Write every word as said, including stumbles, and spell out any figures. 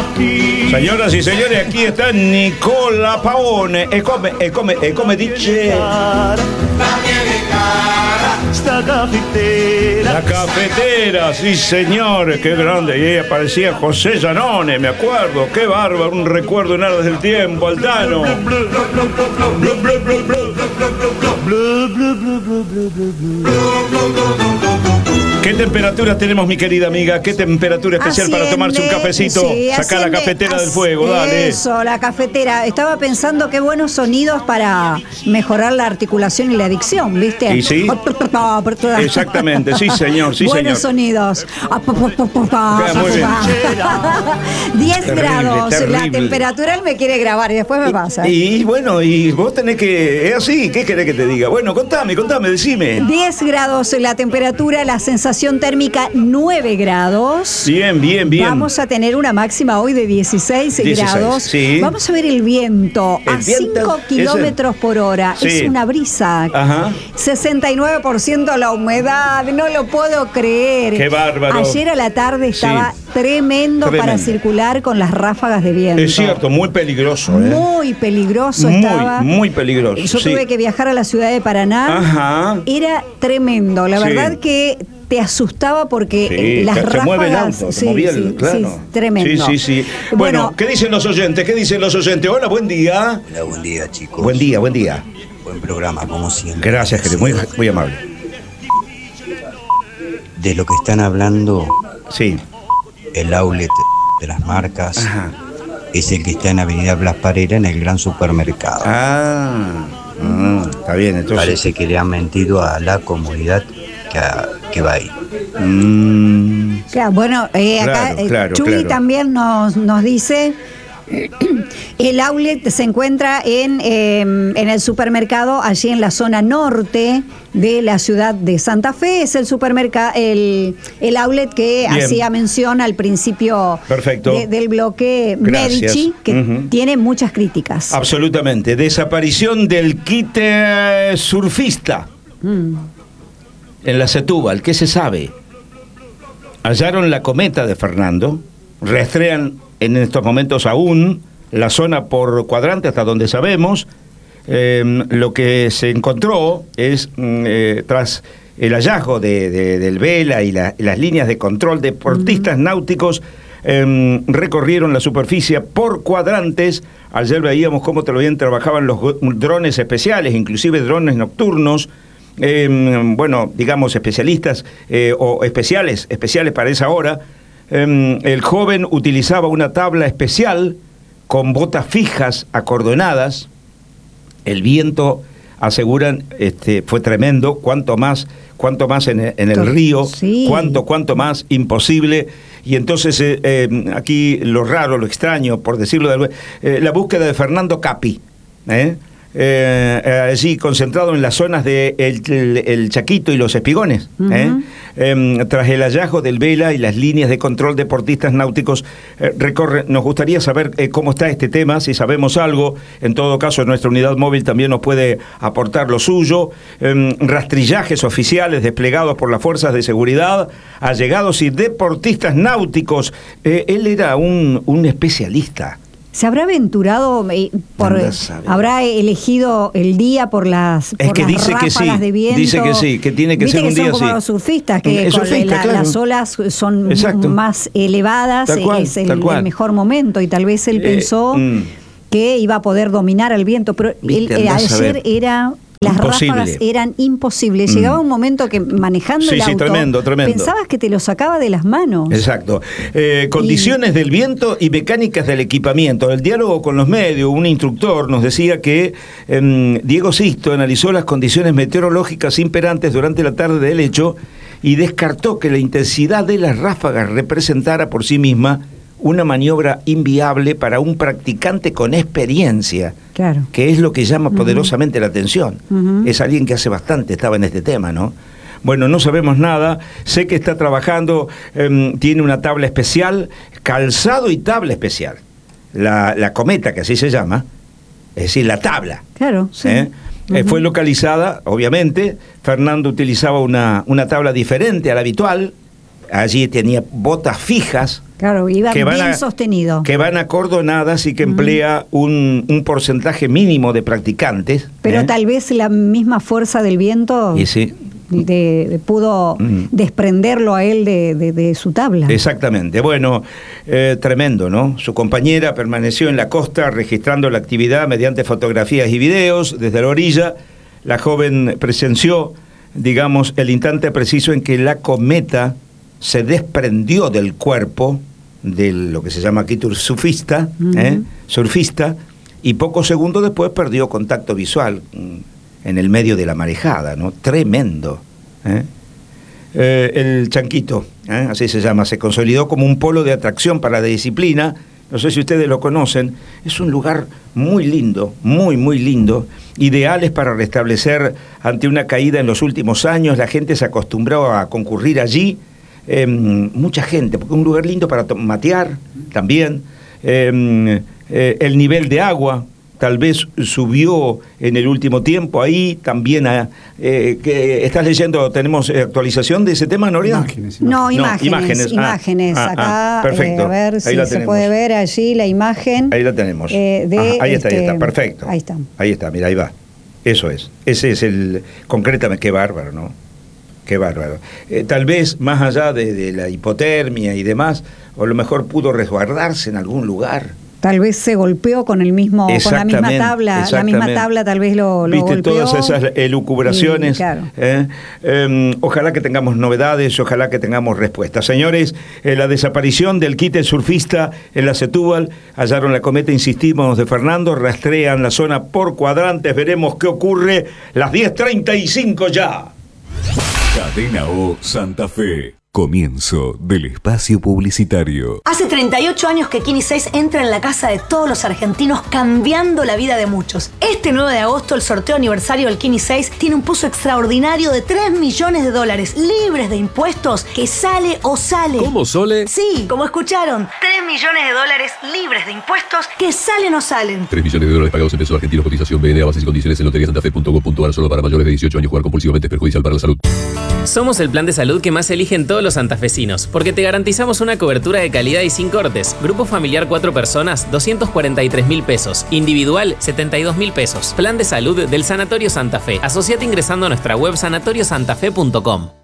Señoras y señores, aquí está Nicola Paone. E come, e come, e come dice... La cafetera, sí señor, qué grande. Y ahí aparecía José Zanone, me acuerdo, qué bárbaro, un recuerdo en aras del tiempo, Altano. ¿Qué temperatura tenemos, mi querida amiga? ¿Qué temperatura especial asciende, para tomarse un cafecito? Sí, Sacá la cafetera del fuego, dale. Eso, la cafetera. Estaba pensando qué buenos sonidos para mejorar la articulación y la adicción, ¿viste? ¿Y sí? Exactamente, sí señor, sí buenos señor. sonidos. Muy bien. diez terrible, grados, terrible. La temperatura él me quiere grabar y después me pasa. Y, y bueno, y vos tenés que... Es así, ¿qué querés que te diga? Bueno, contame, contame, decime. diez grados la temperatura, la sensación térmica nueve grados. Bien, bien, bien. Vamos a tener una máxima hoy de dieciséis, dieciséis grados. Sí. Vamos a ver el viento el a cinco kilómetros por hora. Sí. Es una brisa. Ajá. sesenta y nueve por ciento la humedad. No lo puedo creer. Qué bárbaro. Ayer a la tarde estaba sí. tremendo, tremendo para circular con las ráfagas de viento. Es cierto, muy peligroso. ¿eh? Muy peligroso muy, estaba. Muy peligroso. Yo sí. tuve que viajar a la ciudad de Paraná. Ajá. Era tremendo. La sí. verdad que te asustaba porque sí, las se ráfagas... mueve el auto, sí, movía el, sí, claro. sí, tremendo. Sí, sí, sí. Bueno, bueno, ¿qué dicen los oyentes? ¿Qué dicen los oyentes? Hola, buen día. Hola, buen día, chicos. Buen día, buen día. Buen programa, como siempre. Gracias, querido, muy, muy amable. De lo que están hablando, sí. El outlet de las marcas, ajá, es el que está en Avenida Blas Parera, en el gran supermercado. Ah, mm, está bien, entonces... Parece que le han mentido a la comunidad que, a, que va ahí. Mm. Claro, bueno, eh, acá claro, claro, Chuy claro. también nos, nos dice... El outlet se encuentra en, eh, en el supermercado allí en la zona norte de la ciudad de Santa Fe. Es el supermercado, el, el outlet que bien. Hacía mención al principio de, del bloque Gracias. Medici, que uh-huh. tiene muchas críticas. Absolutamente. Desaparición del kit eh, surfista mm. en la Setúbal. ¿Qué se sabe? Hallaron la cometa de Fernando, rastrean en estos momentos aún la zona por cuadrante hasta donde sabemos. Eh, lo que se encontró es, eh, tras el hallazgo de, de, del vela y la, las líneas de control, deportistas uh-huh. náuticos eh, recorrieron la superficie por cuadrantes. Ayer veíamos cómo también trabajaban los drones especiales, inclusive drones nocturnos. Eh, bueno, digamos especialistas eh, o especiales, especiales para esa hora. Eh, el joven utilizaba una tabla especial con botas fijas acordonadas. El viento, aseguran, este, fue tremendo. Cuanto más, cuanto más en el, en el río, sí. cuanto, cuanto más, imposible. Y entonces eh, eh, aquí lo raro, lo extraño, por decirlo de alguna, eh, la búsqueda de Fernando Capi, ¿eh? Eh, allí concentrado en las zonas de el, el, el Chaquito y los Espigones, uh-huh. ¿eh? Eh, tras el hallazgo del vela y las líneas de control deportistas náuticos eh, recorre, nos gustaría saber eh, cómo está este tema, si sabemos algo. En todo caso, nuestra unidad móvil también nos puede aportar lo suyo. Eh, rastrillajes oficiales desplegados por las fuerzas de seguridad, allegados y deportistas náuticos. Eh, él era un, un especialista. ¿Se habrá aventurado, por, habrá elegido el día por las, es por que las dice ráfagas que sí, de viento? Dice que sí, que tiene que Viste ser un que día son como así. Los surfistas, que con surfista, la, claro. las olas son Exacto. más elevadas, tal cual, es el, el mejor momento, y tal vez él eh, pensó mm. que iba a poder dominar al viento, pero él, eh, ayer era... Las imposible. Ráfagas eran imposibles. Llegaba un momento que manejando sí, el auto, sí, tremendo, tremendo. pensabas que te lo sacaba de las manos. Exacto. Eh, condiciones y... del viento y mecánicas del equipamiento. El diálogo con los medios, un instructor nos decía que eh, Diego Sisto analizó las condiciones meteorológicas imperantes durante la tarde del hecho y descartó que la intensidad de las ráfagas representara por sí misma una maniobra inviable para un practicante con experiencia, claro. que es lo que llama poderosamente uh-huh. la atención. Uh-huh. Es alguien que hace bastante estaba en este tema, ¿no? Bueno, no sabemos nada, sé que está trabajando, eh, tiene una tabla especial, calzado y tabla especial. La, la cometa, que así se llama, es decir, la tabla. Claro, sí. ¿eh? Uh-huh. Eh, fue localizada, obviamente. Fernando utilizaba una, una tabla diferente a la habitual. allí tenía botas fijas. Claro, iba que van bien a, sostenido. Que van acordonadas y que emplea mm. un, un porcentaje mínimo de practicantes. Pero ¿eh? tal vez la misma fuerza del viento y sí. de, de, pudo mm. desprenderlo a él de, de, de su tabla. Exactamente. Bueno, eh, tremendo, ¿no? Su compañera permaneció en la costa registrando la actividad mediante fotografías y videos desde la orilla. La joven presenció, digamos, el instante preciso en que la cometa se desprendió del cuerpo de lo que se llama aquí surfista, uh-huh. ¿eh? surfista, y pocos segundos después perdió contacto visual en el medio de la marejada, ¿no? Tremendo. ¿eh? Eh, el Chanquito, ¿eh? así se llama, se consolidó como un polo de atracción para la disciplina. No sé si ustedes lo conocen, es un lugar muy lindo, muy, muy lindo, ideales para restablecer ante una caída en los últimos años. La gente se acostumbró a concurrir allí, eh, mucha gente, porque es un lugar lindo para matear también. Eh, eh, el nivel de agua tal vez subió en el último tiempo ahí también. A, eh, que ¿estás leyendo? ¿Tenemos actualización de ese tema, Noria? Imágenes, imágenes. No, imágenes, no, imágenes. imágenes. Ah, Acá, ah, perfecto. Eh, a ver si se puede ver allí la imagen. Ahí la tenemos. Eh, de Ajá, ahí está, este, ahí está, perfecto. Ahí está. Ahí está, mira, ahí va. Eso es. Ese es el... Concretamente, qué bárbaro, ¿no? Qué bárbaro. Eh, tal vez, más allá de, de la hipotermia y demás, o a lo mejor pudo resguardarse en algún lugar. Tal vez se golpeó con el mismo, con la misma tabla, la misma tabla tal vez lo, lo Viste golpeó. todas esas elucubraciones. Y, claro. ¿eh? Eh, ojalá que tengamos novedades, ojalá que tengamos respuestas. Señores, eh, la desaparición del quite surfista en la Setúbal, hallaron la cometa, insistimos, de Fernando, rastrean la zona por cuadrantes, veremos qué ocurre, las diez treinta y cinco ya. Cadena O Santa Fe. Comienzo del espacio publicitario. Hace treinta y ocho años que Kini seis entra en la casa de todos los argentinos, cambiando la vida de muchos. Este nueve de agosto, el sorteo aniversario del Kini seis tiene un pozo extraordinario de tres millones de dólares, libres de impuestos, que sale o sale. ¿Cómo, Sole? Sí, como escucharon, tres millones de dólares libres de impuestos, que salen o salen. tres millones de dólares pagados en pesos argentinos, cotización B N A, bases y condiciones en lotería santa fe punto com punto a r, solo para mayores de dieciocho años. Jugar compulsivamente es perjudicial para la salud. Somos el plan de salud que más eligen todos los santafesinos, porque te garantizamos una cobertura de calidad y sin cortes. Grupo familiar cuatro personas, doscientos cuarenta y tres mil pesos. Individual, setenta y dos mil pesos. Plan de salud del Sanatorio Santa Fe. Asociate ingresando a nuestra web sanatorio santa fe punto com.